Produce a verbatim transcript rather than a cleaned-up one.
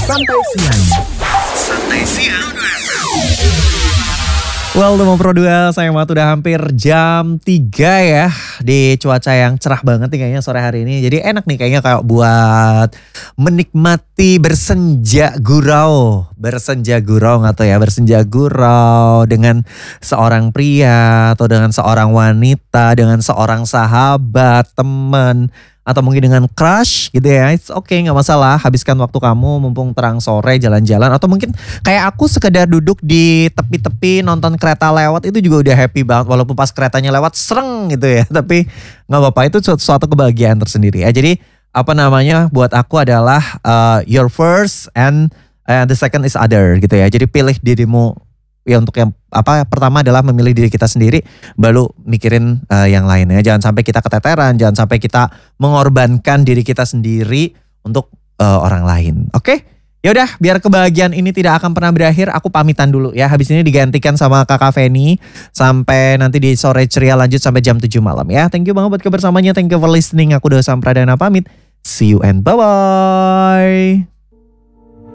Santai Siang. Santai Siang. Well, Demo Pro dua, sayang banget udah hampir jam tiga ya. Di cuaca yang cerah banget nih kayaknya sore hari ini. Jadi enak nih kayaknya kayak buat menikmati bersenja gurau. Bersenja gurau gak tau ya, bersenja gurau dengan seorang pria atau dengan seorang wanita, dengan seorang sahabat, teman, atau mungkin dengan crush gitu ya. It's okay, gak masalah. Habiskan waktu kamu mumpung terang sore jalan-jalan. Atau mungkin kayak aku sekedar duduk di tepi-tepi nonton kereta lewat itu juga udah happy banget. Walaupun pas keretanya lewat sereng gitu ya. Tapi gak apa-apa, itu suatu, suatu kebahagiaan tersendiri ya. Jadi apa namanya buat aku adalah uh, your first and uh, the second is other gitu ya. Jadi pilih dirimu ya, untuk yang apa pertama adalah memilih diri kita sendiri, baru mikirin uh, yang lainnya. Jangan sampai kita keteteran, jangan sampai kita mengorbankan diri kita sendiri untuk uh, orang lain. Oke? Ya udah, biar kebahagiaan ini tidak akan pernah berakhir, aku pamitan dulu ya. Habis ini digantikan sama Kakak Feni sampai nanti di sore ceria lanjut sampai jam tujuh malam ya. Thank you banget buat kebersamanya, thank you for listening. Aku Dosa Pradana pamit. See you and bye-bye.